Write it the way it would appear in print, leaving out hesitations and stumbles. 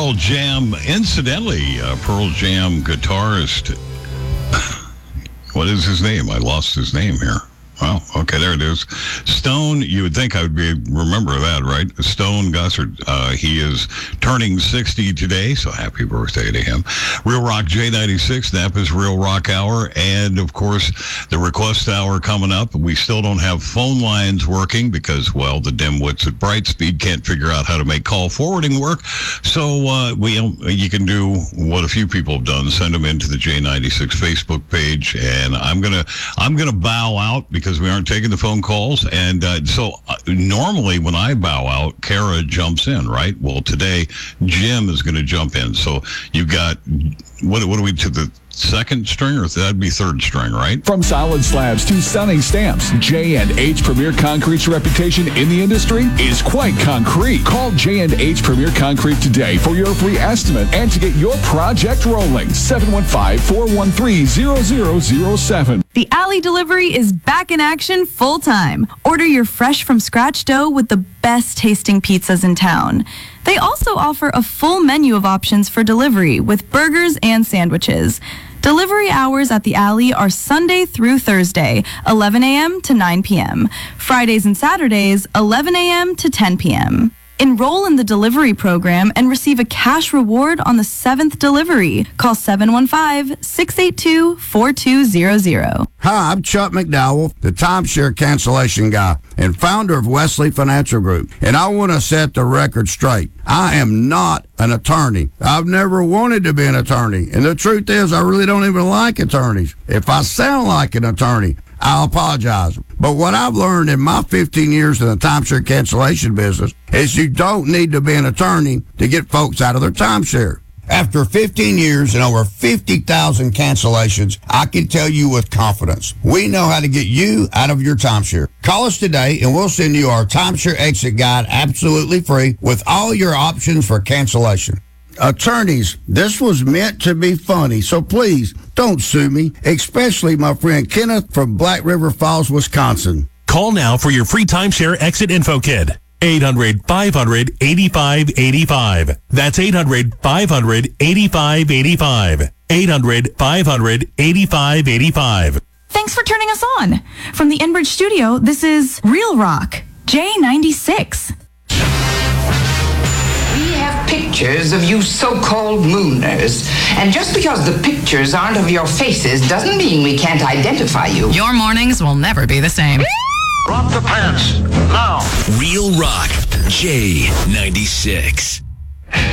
Pearl Jam. Incidentally, Pearl Jam guitarist. What is his name? I lost his name here. Well, okay, there it is. Stone, you would think I would remember that, right? Stone Gossard, he is turning 60 today, so happy birthday to him. Real Rock J96, Napa's Real Rock Hour, and, of course, the Request Hour coming up. We still don't have phone lines working because, well, the dimwits at Brightspeed can't figure out how to make call forwarding work. So you can do what a few people have done, send them into the J96 Facebook page, and I'm gonna bow out because we aren't taking the phone calls. And so normally when I bow out, Kara jumps in, right? Well, today Jim is going to jump in. So you've got, what are we to the second string, or that'd be third string, right? From solid slabs to stunning stamps, J&H Premier Concrete's reputation in the industry is quite concrete. Call J&H Premier Concrete today for your free estimate and to get your project rolling. 715-413-0007. The Alley Delivery is back in action full-time. Order your fresh from scratch dough with the best tasting pizzas in town. They also offer a full menu of options for delivery with burgers and sandwiches. Delivery hours at the Alley are Sunday through Thursday, 11 a.m. to 9 p.m. Fridays and Saturdays, 11 a.m. to 10 p.m. Enroll in the delivery program and receive a cash reward on the 7th delivery. Call 715-682-4200. Hi, I'm Chuck McDowell, the timeshare cancellation guy and founder of Wesley Financial Group. And I want to set the record straight. I am not an attorney. I've never wanted to be an attorney. And the truth is, I really don't even like attorneys. If I sound like an attorney, I'll apologize. But what I've learned in my 15 years in the timeshare cancellation business is you don't need to be an attorney to get folks out of their timeshare. After 15 years and over 50,000 cancellations, I can tell you with confidence, we know how to get you out of your timeshare. Call us today and we'll send you our timeshare exit guide absolutely free with all your options for cancellation. Attorneys, this was meant to be funny, so please don't sue me, especially my friend Kenneth from Black River Falls, Wisconsin. Call now for your free timeshare exit info kit. 800-500-8585. That's 800-500-8585. 800-500-8585. Thanks for turning us on. From the Enbridge studio, this is Real Rock J96. Pictures of you so-called mooners. And just because the pictures aren't of your faces doesn't mean we can't identify you. Your mornings will never be the same. Drop the pants, now. Real Rock J96.